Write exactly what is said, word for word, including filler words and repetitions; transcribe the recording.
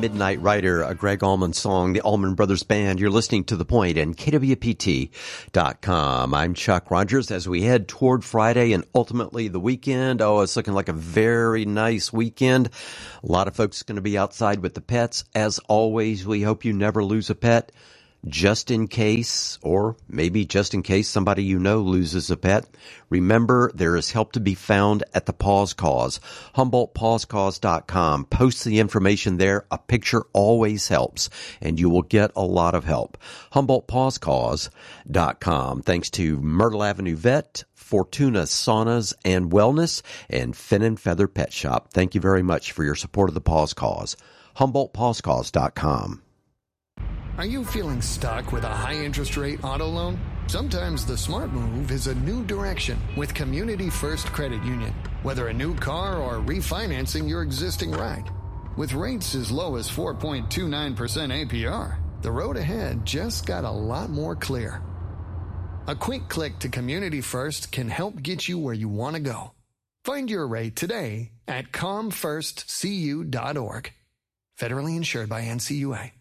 Midnight Rider, a Greg Allman song, the Allman Brothers Band. You're listening to The Point and K W P T dot com. I'm Chuck Rogers as we head toward Friday and ultimately the weekend. Oh, it's looking like a very nice weekend. A lot of folks going to be outside with the pets. As always, we hope you never lose a pet. Just in case, or maybe just in case somebody you know loses a pet, remember there is help to be found at the Paws Cause. Humboldt Paws Cause dot com. Post the information there. A picture always helps, and you will get a lot of help. Humboldt Paws Cause dot com. Thanks to Myrtle Avenue Vet, Fortuna Saunas and Wellness, and Fin and Feather Pet Shop. Thank you very much for your support of the Paws Cause. Humboldt Paws Cause dot com. Are you feeling stuck with a high-interest rate auto loan? Sometimes the smart move is a new direction with Community First Credit Union. Whether a new car or refinancing your existing ride. With rates as low as four point two nine percent A P R, the road ahead just got a lot more clear. A quick click to Community First can help get you where you want to go. Find your rate today at com first c u dot org. Federally insured by N C U A.